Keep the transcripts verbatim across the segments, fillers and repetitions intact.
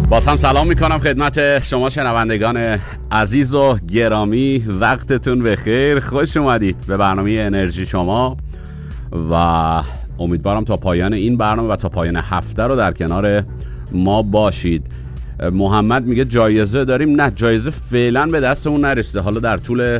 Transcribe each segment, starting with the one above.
باز هم سلام میکنم خدمت شما شنوندگان عزیز و گرامی. وقتتون بخیر، خوش اومدید به برنامه انرژی شما و امیدوارم تا پایان این برنامه و تا پایان هفته رو در کنار ما باشید. محمد میگه جایزه داریم؟ نه، جایزه فعلا به دستمون نرسیده. حالا در طول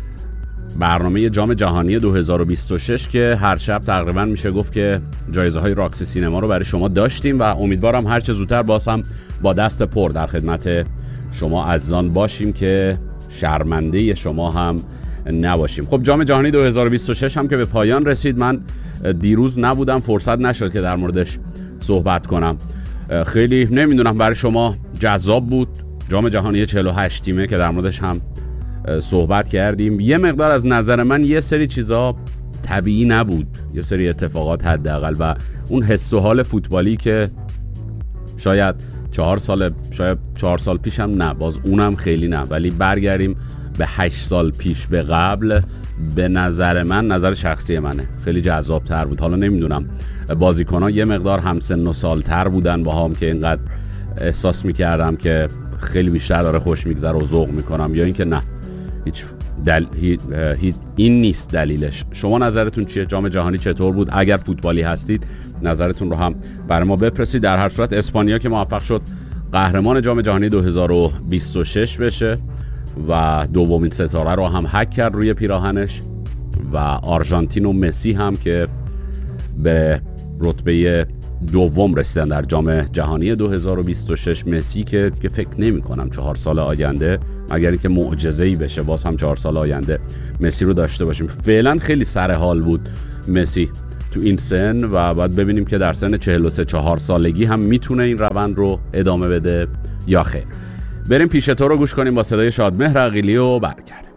برنامه جام جهانی دو هزار و بیست و شش که هر شب تقریبا میشه گفت که جایزه های راکس سینما رو برای شما داشتیم و امیدوارم هر چه زودتر باز هم با دست پر در خدمت شما عزیزان باشیم که شرمنده شما هم نباشیم. خب جام جهانی دو هزار و بیست و شش هم که به پایان رسید، من دیروز نبودم، فرصت نشد که در موردش صحبت کنم. خیلی نمیدونم برای شما جذاب بود جام جهانی چهل و هشت تیمه که در موردش هم صحبت کردیم. یه مقدار از نظر من یه سری چیزا طبیعی نبود، یه سری اتفاقات حداقل، و اون حس و حال فوتبالی که شاید چهار سال شاید چهار سال پیش هم نه، باز اونم خیلی نه، ولی برگردیم به هشت سال پیش به قبل، به نظر من، نظر شخصی منه، خیلی جذاب تر بود. حالا نمیدونم بازیکن‌ها یه مقدار همسن و سالتر بودن با هم که اینقدر احساس میکردم که خیلی بیشتر داره خوش میگذره و ذوق میکنم، یا اینکه نه، هیچ دل... هی... هی... این نیست دلیلش. شما نظرتون چیه؟ جام جهانی چطور بود؟ اگر فوتبالی هستید نظرتون رو هم برای ما بفرستید. در هر صورت اسپانیا که موفق شد قهرمان جام جهانی دو هزار و بیست و شش بشه و دومین ستاره رو هم حک کرد روی پیراهنش، و آرژانتین و مسی هم که به رتبه دوم رسیدن در جام جهانی دو هزار و بیست و شش. مسی که که فکر نمی کنم چهار سال آینده، مگر اینکه معجزه‌ای بشه، باز هم چهار سال آینده مسی رو داشته باشیم. فعلا خیلی سر حال بود مسی تو این سن و بعد ببینیم که در سن چهل و سه چهار سالگی هم میتونه این روند رو ادامه بده یا خیر. بریم پیش تو رو گوش کنیم با صدای شادمهر عقیلی و برگردیم.